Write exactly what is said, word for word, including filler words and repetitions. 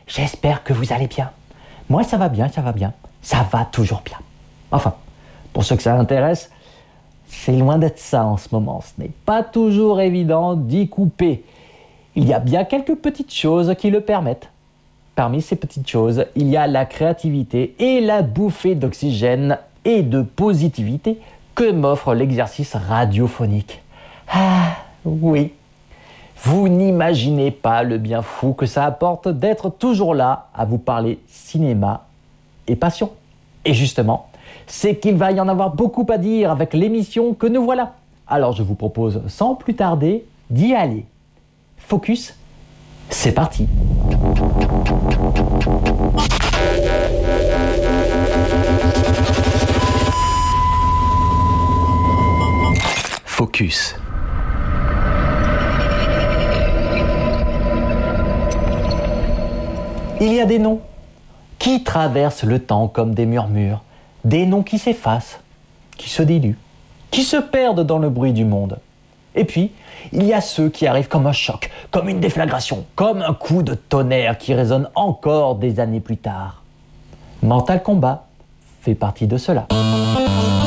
j'espère que vous allez bien. Moi ça va bien, ça va bien, ça va toujours bien. Enfin, pour ceux que ça intéresse, c'est loin d'être ça en ce moment. Ce n'est pas toujours évident d'y couper. Il y a bien quelques petites choses qui le permettent. Parmi ces petites choses, il y a la créativité et la bouffée d'oxygène et de positivité que m'offre l'exercice radiophonique. Ah oui, vous n'imaginez pas le bien fou que ça apporte d'être toujours là à vous parler cinéma et passion. Et justement, c'est qu'il va y en avoir beaucoup à dire avec l'émission que nous voilà. Alors je vous propose sans plus tarder d'y aller. Focus, c'est parti. Focus. Il y a des noms qui traversent le temps comme des murmures, des noms qui s'effacent, qui se diluent, qui se perdent dans le bruit du monde. Et puis, il y a ceux qui arrivent comme un choc, comme une déflagration, comme un coup de tonnerre qui résonne encore des années plus tard. Mortal Kombat fait partie de cela.